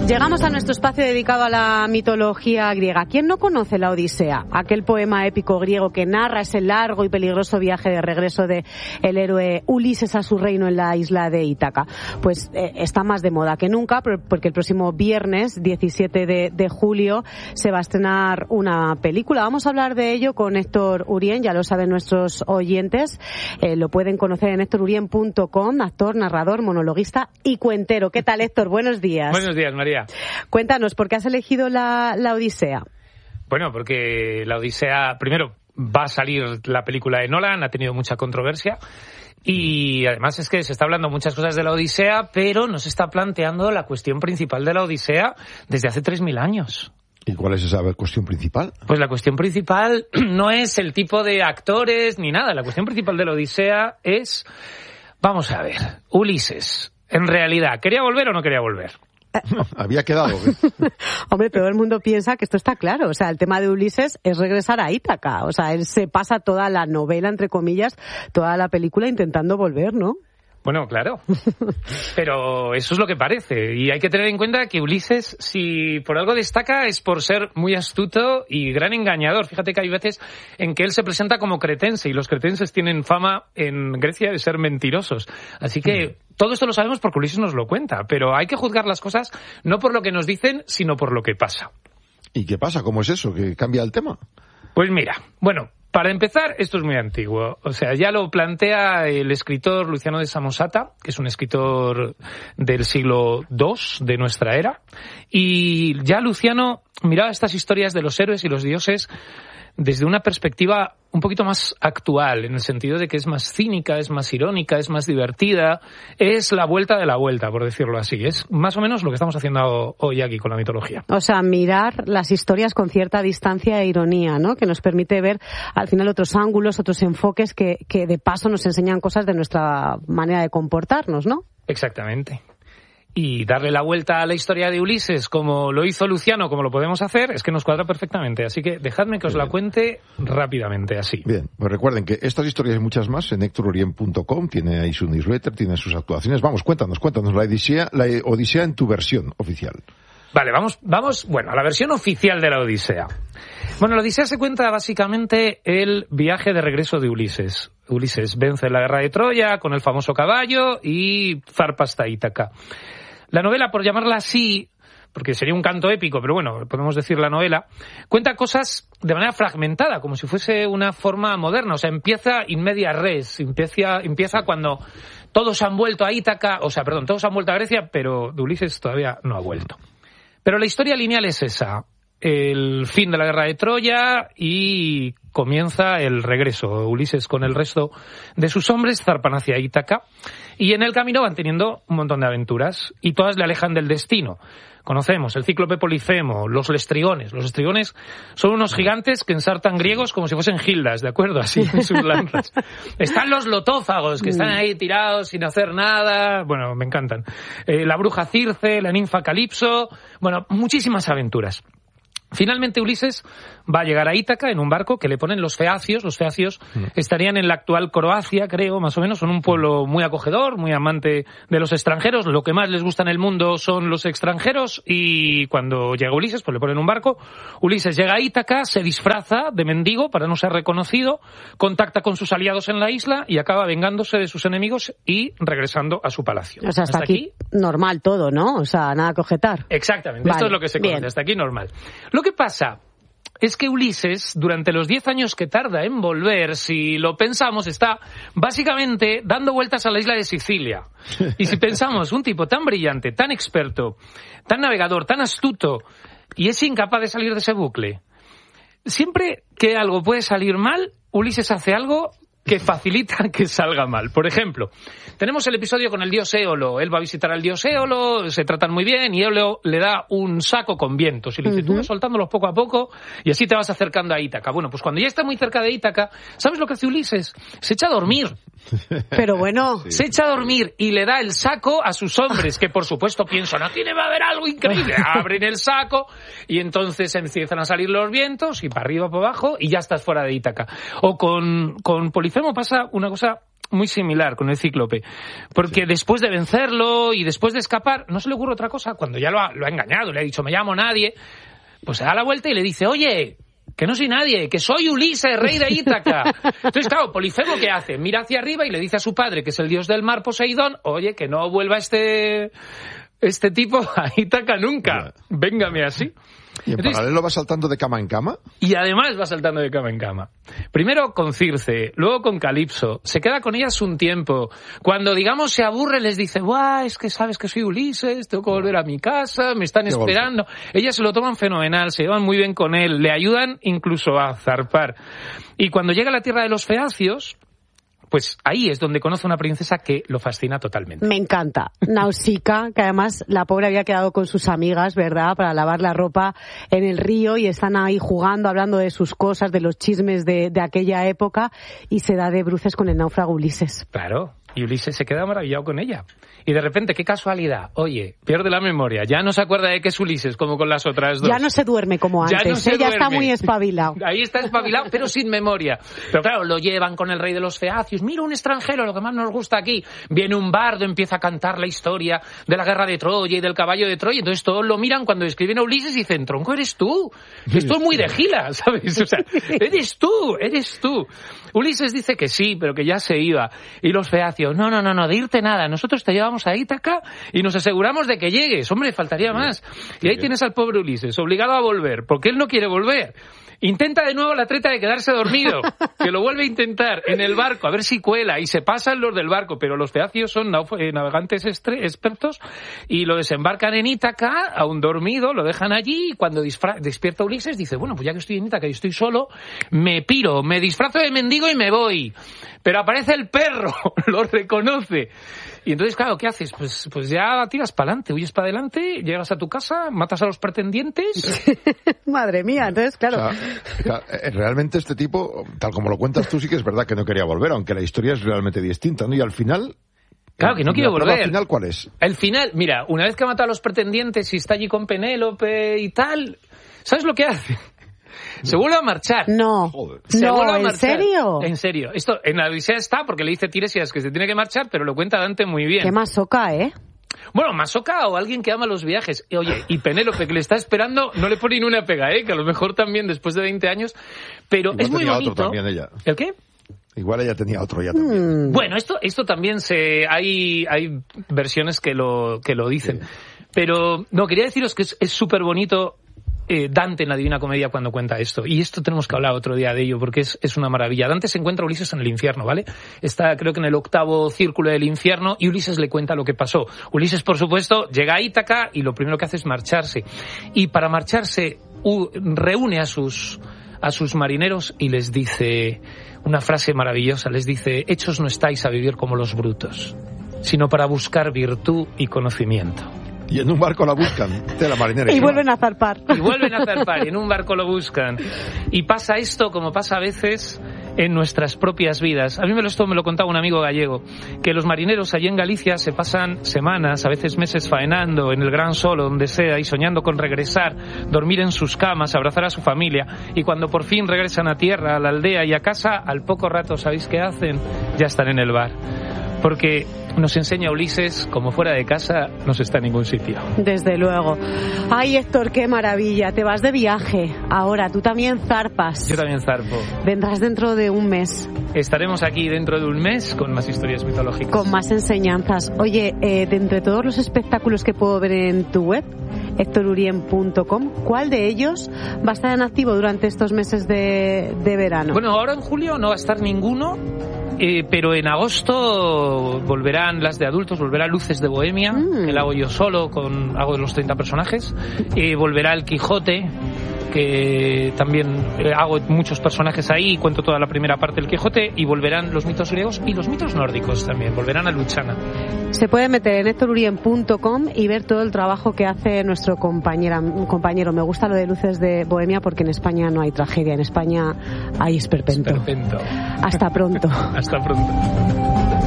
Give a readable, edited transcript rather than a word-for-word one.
Llegamos a nuestro espacio dedicado a la mitología griega. ¿Quién no conoce la Odisea? Aquel poema épico griego que narra ese largo y peligroso viaje de regreso de el héroe Ulises a su reino en la isla de Ítaca. Pues está más de moda que nunca, porque el próximo viernes 17 de julio se va a estrenar una película. Vamos a hablar de ello con Héctor Urien, ya lo saben nuestros oyentes. Lo pueden conocer en héctorurien.com, actor, narrador, monologuista y cuentero. ¿Qué tal, Héctor? Buenos días. Buenos días, María. Cuéntanos, ¿por qué has elegido la Odisea? Bueno, porque la Odisea, primero, va a salir la película de Nolan, ha tenido mucha controversia, y además es que se está hablando muchas cosas de la Odisea, pero no se está planteando la cuestión principal de la Odisea desde hace 3.000 años. ¿Y cuál es esa cuestión principal? Pues la cuestión principal no es el tipo de actores ni nada, la cuestión principal de la Odisea es, vamos a ver, Ulises, en realidad, ¿quería volver o no quería volver? Había quedado. Hombre, todo el mundo piensa que esto está claro. O sea, el tema de Ulises es regresar a Ítaca. O sea, él se pasa toda la novela, entre comillas, toda la película intentando volver, ¿no? Bueno, claro, pero eso es lo que parece. Y hay que tener en cuenta que Ulises, si por algo destaca, es por ser muy astuto y gran engañador. Fíjate que hay veces en que él se presenta como cretense, y los cretenses tienen fama en Grecia de ser mentirosos. Así que todo esto lo sabemos porque Ulises nos lo cuenta, pero hay que juzgar las cosas no por lo que nos dicen, sino por lo que pasa. ¿Y qué pasa? ¿Cómo es eso? ¿Que cambia el tema? Pues mira, bueno, para empezar, esto es muy antiguo. O sea, ya lo plantea el escritor Luciano de Samosata, que es un escritor del siglo II de nuestra era. Y ya Luciano miraba estas historias de los héroes y los dioses desde una perspectiva un poquito más actual, en el sentido de que es más cínica, es más irónica, es más divertida, es la vuelta de la vuelta, por decirlo así. Es más o menos lo que estamos haciendo hoy aquí con la mitología. O sea, mirar las historias con cierta distancia e ironía, ¿no? Que nos permite ver al final otros ángulos, otros enfoques que de paso nos enseñan cosas de nuestra manera de comportarnos, ¿no? Exactamente. Y darle la vuelta a la historia de Ulises, como lo hizo Luciano, como lo podemos hacer, es que nos cuadra perfectamente. Así que dejadme que os la cuente rápidamente, así. Bien, pues recuerden que estas historias y muchas más en héctorurien.com, tiene ahí su newsletter, tiene sus actuaciones. Vamos, cuéntanos la Odisea en tu versión oficial. Vale, vamos, bueno, a la versión oficial de la Odisea. Bueno, la Odisea se cuenta básicamente el viaje de regreso de Ulises. Ulises vence la guerra de Troya con el famoso caballo y zarpa hasta Ítaca. La novela, por llamarla así, porque sería un canto épico, pero bueno, podemos decir la novela, cuenta cosas de manera fragmentada, como si fuese una forma moderna. O sea, empieza in media res, empieza cuando todos han vuelto a Ítaca, todos han vuelto a Grecia, pero de Ulises todavía no ha vuelto. Pero la historia lineal es esa, el fin de la guerra de Troya y comienza el regreso. Ulises con el resto de sus hombres zarpan hacia Ítaca y en el camino van teniendo un montón de aventuras y todas le alejan del destino. Conocemos el cíclope Polifemo, los lestrigones. Los lestrigones son unos gigantes que ensartan griegos como si fuesen gildas, ¿de acuerdo? Así en sus lanzas. Están los lotófagos, que están ahí tirados sin hacer nada. Bueno, me encantan. La bruja Circe, la ninfa Calipso. Bueno, muchísimas aventuras. Finalmente Ulises va a llegar a Ítaca en un barco que le ponen los feacios. Los feacios estarían en la actual Croacia, creo, más o menos. Son un pueblo muy acogedor, muy amante de los extranjeros. Lo que más les gusta en el mundo son los extranjeros. Y cuando llega Ulises, pues le ponen un barco. Ulises llega a Ítaca, se disfraza de mendigo para no ser reconocido, contacta con sus aliados en la isla y acaba vengándose de sus enemigos y regresando a su palacio. O sea, hasta aquí normal todo, ¿no? O sea, nada que objetar. Exactamente, vale, esto es lo que se conoce, hasta aquí normal. Lo que pasa es que Ulises, durante los 10 años que tarda en volver, si lo pensamos, está básicamente dando vueltas a la isla de Sicilia. Y si pensamos, un tipo tan brillante, tan experto, tan navegador, tan astuto, y es incapaz de salir de ese bucle. Siempre que algo puede salir mal, Ulises hace algo que facilita que salga mal. Por ejemplo, tenemos el episodio con el dios Éolo. Él va a visitar al dios Éolo, se tratan muy bien y Éolo le da un saco con vientos y le dice, tú vas soltándolos poco a poco y así te vas acercando a Ítaca. Bueno, pues cuando ya está muy cerca de Ítaca, ¿sabes lo que hace Ulises? Se echa a dormir. Pero bueno, se echa a dormir y le da el saco a sus hombres, que por supuesto piensan, aquí va a haber algo increíble. Abren el saco y entonces empiezan a salir los vientos y para arriba, para abajo y ya estás fuera de Ítaca. O con Polifemo pasa una cosa muy similar con el cíclope, porque después de vencerlo y después de escapar, no se le ocurre otra cosa. Cuando ya lo ha engañado, le ha dicho, me llamo nadie, pues se da la vuelta y le dice, oye, que no soy nadie, que soy Ulises, rey de Ítaca. Entonces, claro, Polifemo, ¿qué hace? Mira hacia arriba y le dice a su padre, que es el dios del mar, Poseidón, oye, que no vuelva este tipo a Ítaca nunca. Véngame así. ¿Y en paralelo va saltando de cama en cama? Y además va saltando de cama en cama. Primero con Circe, luego con Calipso. Se queda con ellas un tiempo. Cuando, digamos, se aburre, les dice, ¡buah, es que sabes que soy Ulises, tengo que volver a mi casa, me están esperando! Ellas se lo toman fenomenal, se llevan muy bien con él, le ayudan incluso a zarpar. Y cuando llega a la tierra de los feacios, pues ahí es donde conoce una princesa que lo fascina totalmente. Me encanta. Nausicaa, que además la pobre había quedado con sus amigas, ¿verdad?, para lavar la ropa en el río y están ahí jugando, hablando de sus cosas, de los chismes de aquella época, y se da de bruces con el náufrago Ulises. Claro. Y Ulises se queda maravillado con ella. Y de repente, qué casualidad. Oye, pierde la memoria. Ya no se acuerda de que es Ulises, como con las otras dos. Ya no se duerme como antes. Ya no se duerme. Está muy espabilado. Ahí está espabilado, pero sin memoria. Pero claro, lo llevan con el rey de los feacios. Mira, un extranjero, lo que más nos gusta aquí. Viene un bardo, empieza a cantar la historia de la guerra de Troya y del caballo de Troya. Entonces todos lo miran cuando describen a Ulises y dicen, tronco, eres tú. Esto es muy de Gila, ¿sabes? O sea, eres tú. Ulises dice que sí, pero que ya se iba. Y los feacios, no, de irte nada. Nosotros te llevamos a Ítaca y nos aseguramos de que llegues. Hombre, faltaría más. Y ahí tienes al pobre Ulises, obligado a volver, porque él no quiere volver. Intenta de nuevo la treta de quedarse dormido, que lo vuelve a intentar en el barco, a ver si cuela, y se pasan los del barco, pero los feacios son navegantes expertos, y lo desembarcan en Ítaca, aún dormido, lo dejan allí, y cuando despierta Ulises dice, bueno, pues ya que estoy en Ítaca y estoy solo, me piro, me disfrazo de mendigo y me voy. Pero aparece el perro, lo reconoce. Y entonces, claro, ¿qué haces? Pues ya tiras para adelante, huyes para adelante, llegas a tu casa, matas a los pretendientes. Madre mía, entonces, claro. O sea, realmente este tipo, tal como lo cuentas tú, sí que es verdad que no quería volver, aunque la historia es realmente distinta, ¿no? Y al final... Claro, que no quiero volver. ¿El final cuál es? El final, mira, una vez que ha matado a los pretendientes y está allí con Penélope y tal, ¿sabes lo que hace? Se vuelve a marchar. No. Se vuelve a marchar. ¿En serio? En serio. Esto en la Odisea está porque le dice Tiresias que se tiene que marchar, pero lo cuenta Dante muy bien. Qué masoca, ¿eh? Bueno, masoca o alguien que ama los viajes. Oye, y Penélope, que le está esperando, no le pone ni una pega, que a lo mejor también después de 20 años. Pero igual es muy bonito. Otro también ella. ¿El qué? Igual ella tenía otro ya también. Bueno, esto también hay versiones que lo dicen. Sí. Pero no, quería deciros que es súper bonito Dante en la Divina Comedia cuando cuenta esto. Y esto tenemos que hablar otro día de ello, porque es una maravilla. Dante se encuentra a Ulises en el infierno, ¿vale? Está, creo que en el 8º círculo del infierno, y Ulises le cuenta lo que pasó. Ulises, por supuesto, llega a Ítaca y lo primero que hace es marcharse. Y para marcharse, reúne a sus marineros y les dice una frase maravillosa. Les dice, hechos no estáis a vivir como los brutos, sino para buscar virtud y conocimiento. Y en un barco la buscan, de la marinera. Y vuelven a zarpar. Y en un barco lo buscan. Y pasa esto como pasa a veces en nuestras propias vidas. A mí me lo contaba un amigo gallego, que los marineros allí en Galicia se pasan semanas, a veces meses faenando en el gran sol o donde sea y soñando con regresar, dormir en sus camas, abrazar a su familia, y cuando por fin regresan a tierra, a la aldea y a casa, al poco rato, ¿sabéis qué hacen? Ya están en el bar. Porque nos enseña Ulises, como fuera de casa, no se está en ningún sitio. Desde luego. Ay, Héctor, qué maravilla. Te vas de viaje. Ahora, tú también zarpas. Yo también zarpo. Vendrás dentro de un mes. Estaremos aquí dentro de un mes con más historias mitológicas. Con más enseñanzas. Oye, de entre todos los espectáculos que puedo ver en tu web, hectorurien.com, ¿cuál de ellos va a estar en activo durante estos meses de verano? Bueno, ahora en julio no va a estar ninguno. Pero en agosto volverán las de adultos, volverá Luces de Bohemia, que la hago yo solo, hago de los 30 personajes, volverá el Quijote, que también hago muchos personajes ahí, cuento toda la primera parte del Quijote, y volverán los mitos griegos y los mitos nórdicos también, volverán a Luchana. Se puede meter en hectorurien.com y ver todo el trabajo que hace nuestro compañero. Me gusta lo de Luces de Bohemia porque en España no hay tragedia, en España hay esperpento. Esperpento. Hasta pronto. Hasta pronto.